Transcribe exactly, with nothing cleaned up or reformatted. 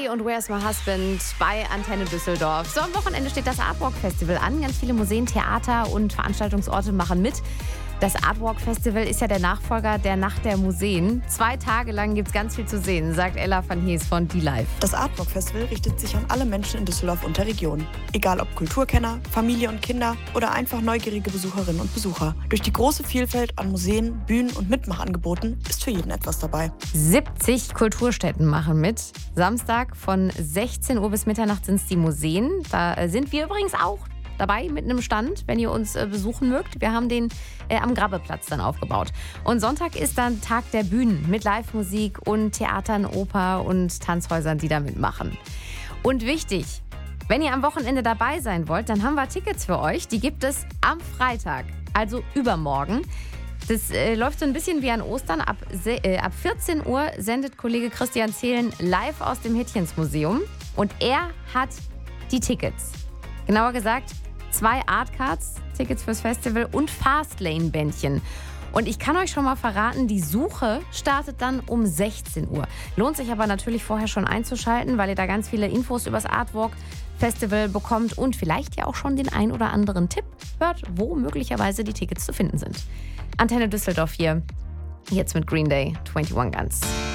Ray und Where's My Husband bei Antenne Düsseldorf. So, am Wochenende steht das Artwalk Festival an. Ganz viele Museen, Theater und Veranstaltungsorte machen mit. Das Artwalk Festival ist ja der Nachfolger der Nacht der Museen. Zwei Tage lang gibt es ganz viel zu sehen, sagt Ella van Hees von D-Live. Das Artwalk Festival richtet sich an alle Menschen in Düsseldorf und der Region. Egal ob Kulturkenner, Familie und Kinder oder einfach neugierige Besucherinnen und Besucher. Durch die große Vielfalt an Museen, Bühnen und Mitmachangeboten ist für jeden etwas dabei. siebzig Kulturstätten machen mit. Samstag von sechzehn Uhr bis Mitternacht sind es die Museen. Da sind wir übrigens auch dabei mit einem Stand, wenn ihr uns äh, besuchen mögt. Wir haben den äh, am Grabbeplatz dann aufgebaut. Und Sonntag ist dann Tag der Bühnen mit Live-Musik und Theatern, Oper und Tanzhäusern, die da mitmachen. Und wichtig, wenn ihr am Wochenende dabei sein wollt, dann haben wir Tickets für euch. Die gibt es am Freitag, also übermorgen. Das äh, läuft so ein bisschen wie an Ostern. Ab, äh, ab vierzehn Uhr sendet Kollege Christian Zehlen live aus dem Hittchens-Museum. Und er hat die Tickets. Genauer gesagt, zwei Artcards, Tickets fürs Festival und Fastlane-Bändchen. Und ich kann euch schon mal verraten, die Suche startet dann um sechzehn Uhr. Lohnt sich aber natürlich vorher schon einzuschalten, weil ihr da ganz viele Infos über das Artwalk Festival bekommt und vielleicht ja auch schon den ein oder anderen Tipp hört, wo möglicherweise die Tickets zu finden sind. Antenne Düsseldorf hier, jetzt mit Green Day, einundzwanzig Guns.